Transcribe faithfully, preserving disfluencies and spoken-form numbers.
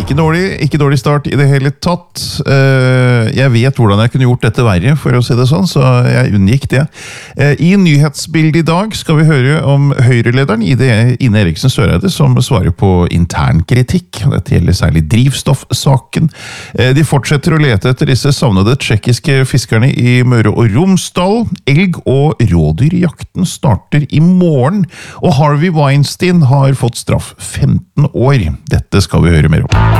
Ikke dårlig, ikke dårlig start i det hele tatt. Eh, Jeg vet hvordan jeg kunne gjort dette verre, for å si det sånn, så jeg unngikk det. Eh, I nyhetsbildet i dag skal vi høre om Høyre-lederen Ine Eriksen Søreide, som svarer på internkritikk. Dette gjelder særlig drivstoffsaken. Eh, De fortsetter å lete etter disse savnede tsjekkiske fiskerne i Møre og Romsdal. Elg- og rådyrjakten starter i morgen, og Harvey Weinstein har fått straff femten år. Dette skal vi høre mer om.